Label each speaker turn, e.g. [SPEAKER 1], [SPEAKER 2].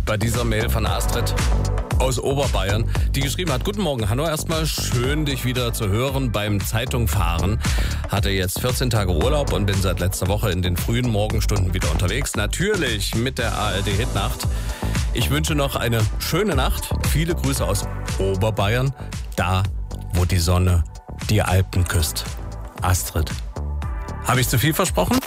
[SPEAKER 1] bei dieser Mail von Astrid aus Oberbayern, die geschrieben hat: Guten Morgen, Hanno, erstmal schön, dich wieder zu hören beim Zeitungfahren. Hatte jetzt 14 Tage Urlaub und bin seit letzter Woche in den frühen Morgenstunden wieder unterwegs. Natürlich mit der ARD-Hitnacht. Ich wünsche noch eine schöne Nacht. Viele Grüße aus Oberbayern, da wo die Sonne die Alpen küsst. Astrid. Habe ich zu viel versprochen?